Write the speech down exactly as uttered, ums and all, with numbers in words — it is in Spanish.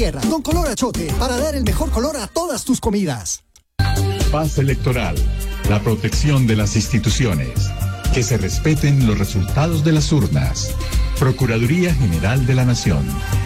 tierra, con color achote, para dar el mejor color a todas tus comidas. Paz electoral, la protección de las instituciones, que se respeten los resultados de las urnas. Procuraduría General de la Nación.